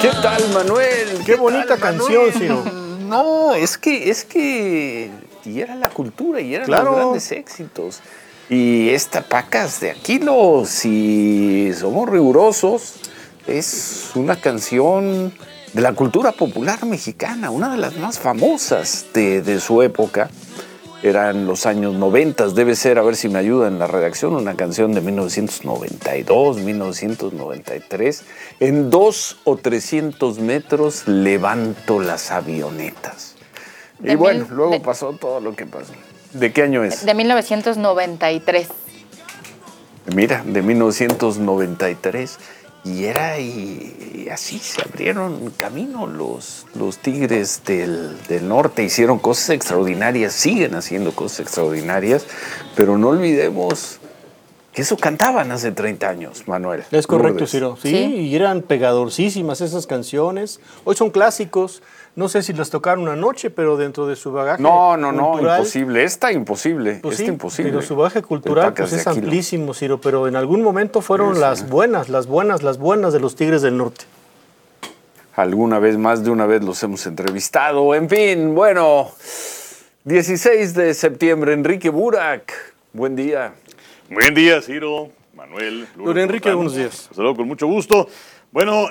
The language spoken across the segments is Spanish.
¿Qué tal, Manuel? Qué bonita canción, Ciro. No, es que y era la cultura y eran Claro. los grandes éxitos. Y esta Pacas de Aquilo, si somos rigurosos, es una canción de la cultura popular mexicana, una de las más famosas de su época. Eran los años 90, debe ser, a ver si me ayuda en la redacción, una canción de 1992, 1993. En 200 o 300 metros levanto las avionetas. Y bueno, luego pasó todo lo que pasó. ¿De qué año es? De 1993. Mira, de 1993. Y así se abrieron camino los Tigres del Norte, hicieron cosas extraordinarias, siguen haciendo cosas extraordinarias, pero no olvidemos que eso cantaban hace 30 años, Manuel. Es correcto, Lourdes. Ciro. Sí, y eran pegadorcísimas esas canciones. Hoy son clásicos. No sé si las tocaron anoche, pero dentro de su bagaje No, cultural, imposible. Imposible. pues sí, imposible. pero su bagaje cultural pues es amplísimo, Ciro. Pero en algún momento fueron las buenas de los Tigres del Norte. Alguna vez, más de una vez los hemos entrevistado. En fin, bueno, 16 de septiembre, Enrique Burak. Buen día. Buen día, Ciro, Manuel. Don Enrique, buenos días. Los saludo con mucho gusto. Bueno,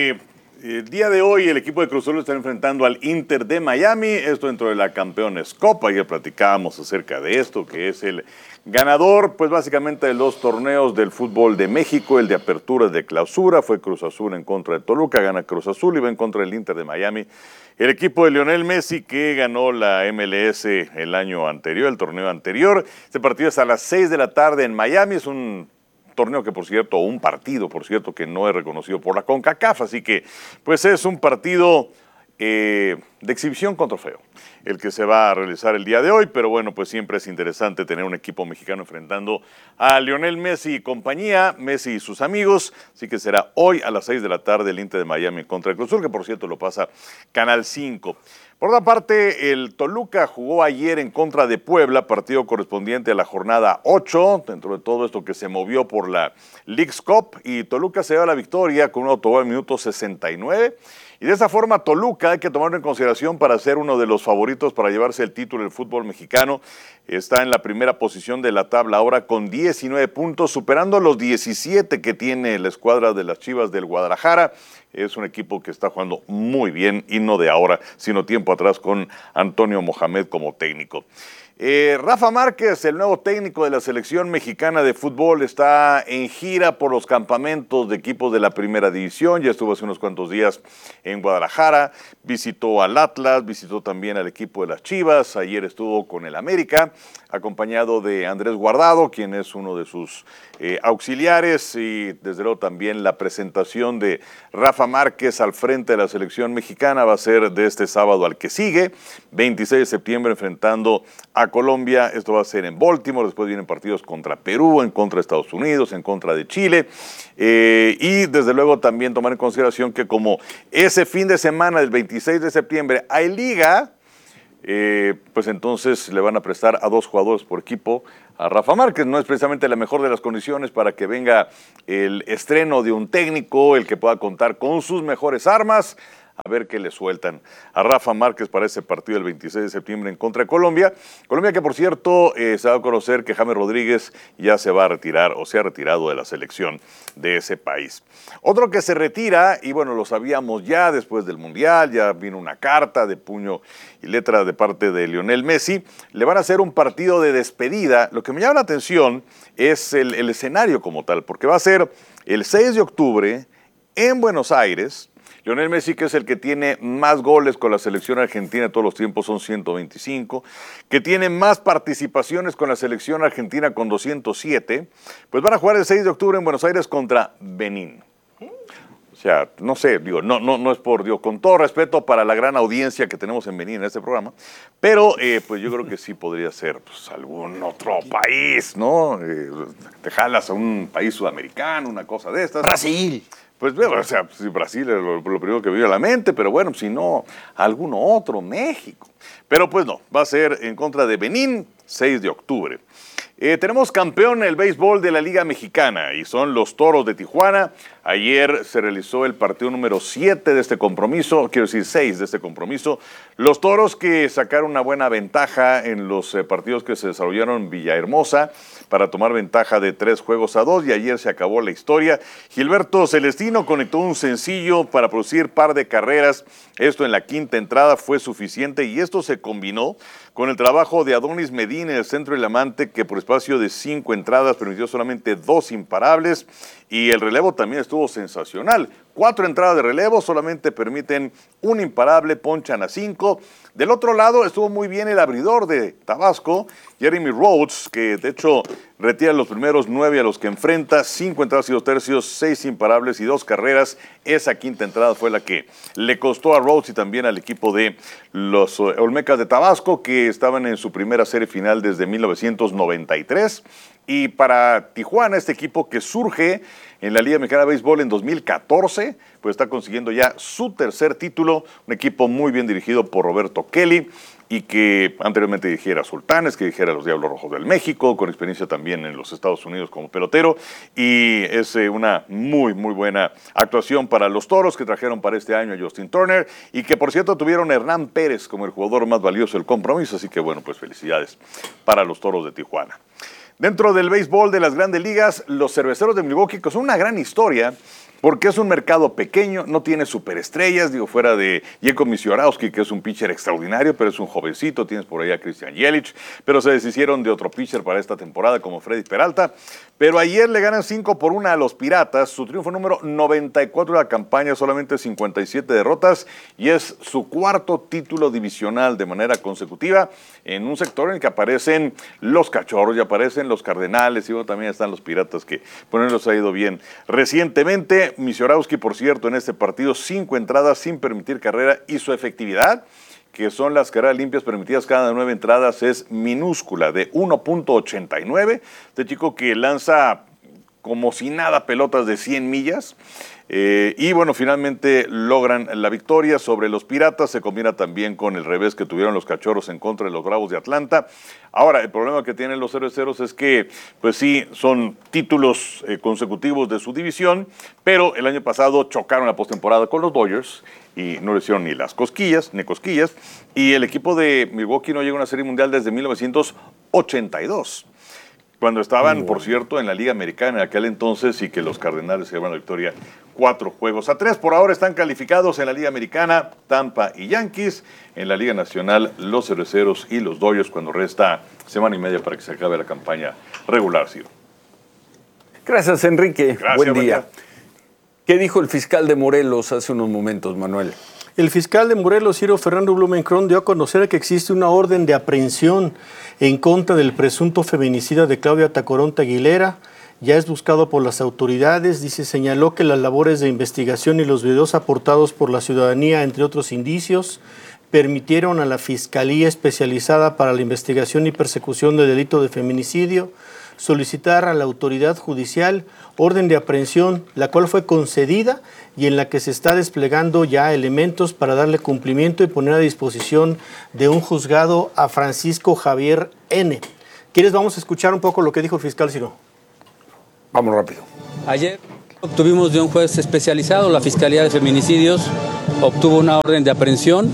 el día de hoy el equipo de Cruz Azul está enfrentando al Inter de Miami, esto dentro de la Campeones Cup. Ayer platicábamos acerca de esto, que es el ganador, pues básicamente de los torneos del fútbol de México, el de apertura, de clausura. Fue Cruz Azul en contra de Toluca, gana Cruz Azul y va en contra del Inter de Miami. El equipo de Lionel Messi, que ganó la MLS el año anterior, el torneo anterior. Este partido es a las 6 de la tarde en Miami, es un torneo que, por cierto, un partido, por cierto, que no es reconocido por la CONCACAF, así que pues es un partido de exhibición con trofeo, el que se va a realizar el día de hoy, pero bueno, pues siempre es interesante tener un equipo mexicano enfrentando a Lionel Messi y compañía, Messi y sus amigos, así que será hoy a las 6 de la tarde el Inter de Miami contra el Cruz Azul, que por cierto lo pasa Canal 5. Por otra parte, el Toluca jugó ayer en contra de Puebla, partido correspondiente a la jornada 8, dentro de todo esto que se movió por la Leagues Cup, y Toluca se dio la victoria con un autogol al minuto 69, y de esa forma Toluca, hay que tomarlo en consideración para ser uno de los favoritos para llevarse el título del fútbol mexicano, está en la primera posición de la tabla ahora con 19 puntos, superando los 17 que tiene la escuadra de las Chivas del Guadalajara. Es un equipo que está jugando muy bien y no de ahora, sino tiempo atrás con Antonio Mohamed como técnico. Rafa Márquez, el nuevo técnico de la selección mexicana de fútbol, está en gira por los campamentos de equipos de la primera división. Ya estuvo hace unos cuantos días en Guadalajara, visitó al Atlas, visitó también al equipo de las Chivas, ayer estuvo con el América, acompañado de Andrés Guardado, quien es uno de sus auxiliares, y desde luego también la presentación de Rafa Márquez al frente de la selección mexicana va a ser de este sábado al que sigue, 26 de septiembre, enfrentando a Colombia. Esto va a ser en Baltimore, después vienen partidos contra Perú, en contra de Estados Unidos, en contra de Chile, y desde luego también tomar en consideración que como ese fin de semana del 26 de septiembre hay liga, pues entonces le van a prestar a 2 jugadores por equipo a Rafa Márquez. No es precisamente la mejor de las condiciones para que venga el estreno de un técnico, el que pueda contar con sus mejores armas. A ver qué le sueltan a Rafa Márquez para ese partido del 26 de septiembre en contra de Colombia. Colombia que, por cierto, se va a conocer que James Rodríguez ya se va a retirar o se ha retirado de la selección de ese país. Otro que se retira, y bueno, lo sabíamos ya después del Mundial, ya vino una carta de puño y letra de parte de Lionel Messi, le van a hacer un partido de despedida. Lo que me llama la atención es el escenario como tal, porque va a ser el 6 de octubre en Buenos Aires. Lionel Messi, que es el que tiene más goles con la selección argentina de todos los tiempos, son 125, que tiene más participaciones con la selección argentina con 207, pues van a jugar el 6 de octubre en Buenos Aires contra Benín. O sea, no sé, digo, no es por Dios, con todo respeto para la gran audiencia que tenemos en Benín en este programa, pero pues yo creo que sí podría ser pues, algún otro país, ¿no? Te jalas a un país sudamericano, una cosa de estas. Brasil. Pues, o sea, si Brasil es lo primero que me viene a la mente, pero bueno, si no, alguno otro, México. Pero pues no, va a ser en contra de Benín, 6 de octubre. Tenemos campeón en el béisbol de la Liga Mexicana y son los Toros de Tijuana Ayer se realizó el partido número 7 de este compromiso, quiero decir 6 de este compromiso. Los Toros que sacaron una buena ventaja en los partidos que se desarrollaron en Villahermosa para tomar ventaja de 3-2 y ayer se acabó la historia. Gilberto Celestino conectó un sencillo para producir par de carreras. Esto en la quinta entrada fue suficiente y esto se combinó con el trabajo de Adonis Medina en el centro del Amante, que por espacio de 5 entradas permitió solamente 2 imparables, y el relevo también estuvo sensacional. 4 entradas de relevo solamente permiten un imparable, ponchan a 5. Del otro lado estuvo muy bien el abridor de Tabasco, Jeremy Rhodes, que de hecho retira los primeros 9 a los que enfrenta, 5 entradas y 2 tercios, 6 imparables y 2 carreras. Esa quinta entrada fue la que le costó a Rhodes y también al equipo de los Olmecas de Tabasco, que estaban en su primera serie final desde 1993. Y para Tijuana, este equipo que surge en la Liga Mexicana de Béisbol en 2014, pues está consiguiendo ya su tercer título, un equipo muy bien dirigido por Roberto Kelly, y que anteriormente dirigiera a Sultanes, que dirigiera a los Diablos Rojos del México, con experiencia también en los Estados Unidos como pelotero, y es una muy buena actuación para los Toros, que trajeron para este año a Justin Turner, y que por cierto tuvieron a Hernán Pérez como el jugador más valioso del compromiso, así que bueno, pues felicidades para los Toros de Tijuana. Dentro del béisbol de las Grandes Ligas, los Cerveceros de Milwaukee, que son una gran historia, porque es un mercado pequeño, no tiene superestrellas, digo, fuera de Jacob Misiorowski, que es un pitcher extraordinario, pero es un jovencito, tienes por ahí a Christian Yelich, pero se deshicieron de otro pitcher para esta temporada como Freddy Peralta, pero ayer le ganan 5-1 a los Piratas, su triunfo número 94 de la campaña, solamente 57 derrotas, y es su cuarto título divisional de manera consecutiva, en un sector en el que aparecen los Cachorros y aparecen los Cardenales, y bueno, también están los Piratas, que por los ha ido bien recientemente. Misiorowski, por cierto, en este partido 5 entradas sin permitir carrera, y su efectividad, que son las carreras limpias permitidas cada 9 entradas, es minúscula, de 1.89. Este chico que lanza como si nada pelotas de 100 millas. Y bueno, finalmente logran la victoria sobre los Piratas. Se combina también con el revés que tuvieron los Cachorros en contra de los Bravos de Atlanta. Ahora, el problema que tienen los Cerveceros es que, pues sí, son títulos consecutivos de su división, pero el año pasado chocaron la postemporada con los Dodgers y no le hicieron ni cosquillas, y el equipo de Milwaukee no llega a una serie mundial desde 1982. Cuando estaban, por cierto, en la Liga Americana en aquel entonces, y que los Cardenales se llevan la victoria 4-3. Por ahora están calificados en la Liga Americana Tampa y Yankees. En la Liga Nacional, los Cerveceros y los Dodgers, cuando resta semana y media para que se acabe la campaña regular, Ciro. Gracias, Enrique. Gracias, buen día. ¿Qué dijo el fiscal de Morelos hace unos momentos, Manuel? El fiscal de Morelos, Ciro Fernando Blumenkron, dio a conocer que existe una orden de aprehensión en contra del presunto feminicida de Claudia Tacoronte Aguilera. Ya es buscado por las autoridades. Señaló que las labores de investigación y los videos aportados por la ciudadanía, entre otros indicios, permitieron a la Fiscalía Especializada para la Investigación y Persecución del Delito de Feminicidio solicitar a la autoridad judicial orden de aprehensión, la cual fue concedida y en la que se está desplegando ya elementos para darle cumplimiento y poner a disposición de un juzgado a Francisco Javier N. ¿Quieres? Vamos a escuchar un poco lo que dijo el fiscal, Ciro. Vamos rápido. Ayer obtuvimos de un juez especializado, la Fiscalía de Feminicidios obtuvo una orden de aprehensión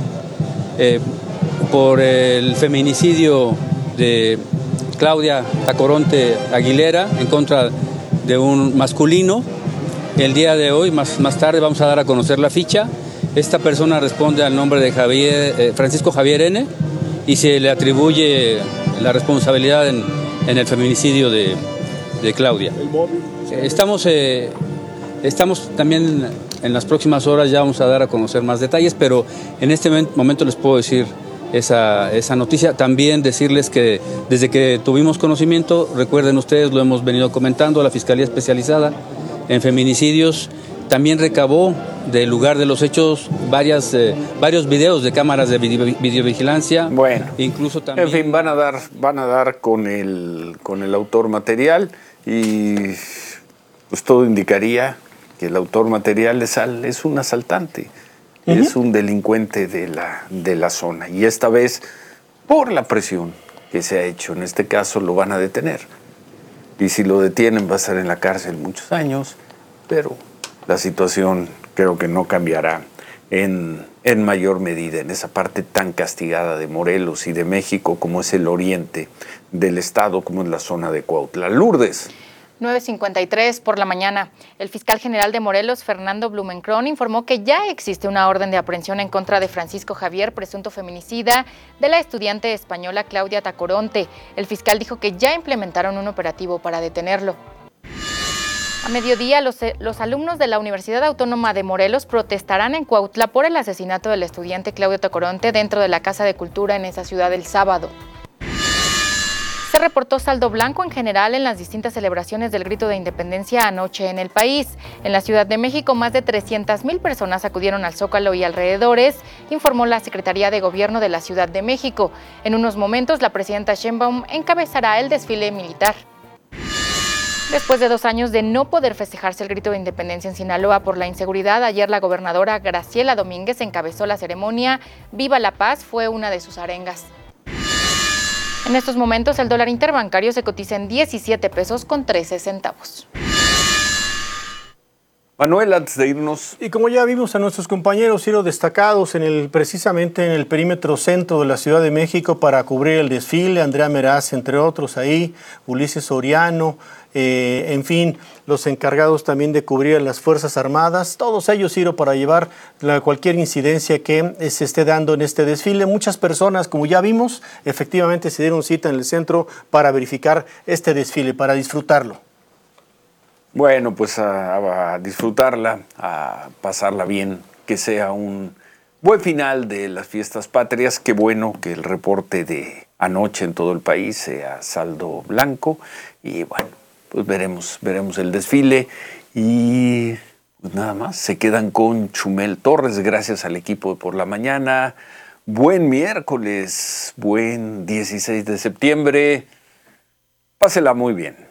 por el feminicidio de Claudia Tacoronte Aguilera en contra de un masculino. El día de hoy, más tarde, vamos a dar a conocer la ficha. Esta persona responde al nombre de Francisco Javier N. y se le atribuye la responsabilidad en el feminicidio de Claudia. Estamos también en las próximas horas, ya vamos a dar a conocer más detalles, pero en este momento les puedo decir esa noticia. También decirles que desde que tuvimos conocimiento, recuerden ustedes, lo hemos venido comentando, la Fiscalía Especializada en Feminicidios también recabó del lugar de los hechos varios videos de cámaras de videovigilancia. Bueno, incluso también, en fin, van a dar con el autor material, y pues todo indicaría que el autor material es un asaltante. Es un delincuente de la zona, y esta vez, por la presión que se ha hecho, en este caso lo van a detener. Y si lo detienen va a estar en la cárcel muchos años, pero la situación creo que no cambiará en mayor medida en esa parte tan castigada de Morelos y de México como es el oriente del estado, como es la zona de Cuautla. Lourdes. 9:53 por la mañana. El fiscal general de Morelos, Fernando Blumenkron, informó que ya existe una orden de aprehensión en contra de Francisco Javier, presunto feminicida de la estudiante española Claudia Tacoronte. El fiscal dijo que ya implementaron un operativo para detenerlo. A mediodía, los alumnos de la Universidad Autónoma de Morelos protestarán en Cuautla por el asesinato del estudiante Claudio Tacoronte dentro de la Casa de Cultura en esa ciudad el sábado. Se reportó saldo blanco en general en las distintas celebraciones del Grito de Independencia anoche en el país. En la Ciudad de México, más de 300,000 personas acudieron al Zócalo y alrededores, informó la Secretaría de Gobierno de la Ciudad de México. En unos momentos, la presidenta Sheinbaum encabezará el desfile militar. Después de 2 años de no poder festejarse el Grito de Independencia en Sinaloa por la inseguridad, ayer la gobernadora Graciela Domínguez encabezó la ceremonia. Viva la Paz fue una de sus arengas. En estos momentos, el dólar interbancario se cotiza en 17 pesos con 13 centavos. Manuel, antes de irnos. Y como ya vimos a nuestros compañeros Ciro destacados precisamente en el perímetro centro de la Ciudad de México para cubrir el desfile, Andrea Meraz, entre otros ahí, Ulises Soriano, en fin, los encargados también de cubrir a las Fuerzas Armadas, todos ellos, Ciro, para llevar cualquier incidencia que se esté dando en este desfile. Muchas personas, como ya vimos, efectivamente se dieron cita en el centro para verificar este desfile, para disfrutarlo. Bueno, pues a disfrutarla, a pasarla bien, que sea un buen final de las fiestas patrias. Qué bueno que el reporte de anoche en todo el país sea saldo blanco. Y bueno, pues veremos el desfile. Y pues nada más, se quedan con Chumel Torres, gracias al equipo de Por la Mañana. Buen miércoles, buen 16 de septiembre. Pásela muy bien.